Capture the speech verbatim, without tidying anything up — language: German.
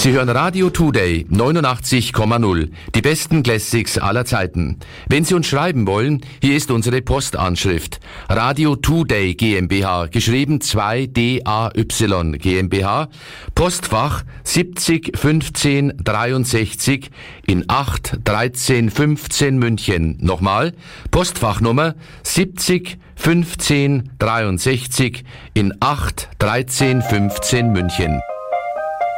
Sie hören Radio Today neunundachtzig Komma null, die besten Classics aller Zeiten. Wenn Sie uns schreiben wollen, hier ist unsere Postanschrift. Radio Today GmbH, geschrieben zwei D A Y GmbH, Postfach siebzig fünfzehn dreiundsechzig in acht dreizehn fünfzehn München. Nochmal, Postfachnummer siebzig fünfzehn dreiundsechzig in acht dreizehn fünfzehn München.